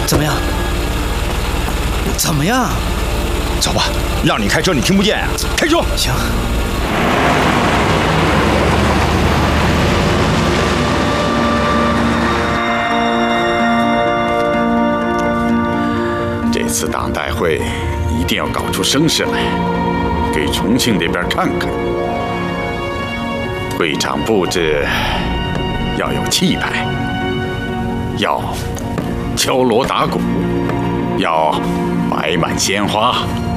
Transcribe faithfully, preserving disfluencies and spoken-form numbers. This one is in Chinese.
怎么样？怎么样？ 走吧，让你开车你听不见啊！开车。 行。 这次党代会一定要搞出声势来，给重庆那边看看。会场布置要有气派，要敲锣打鼓，要摆满鲜花。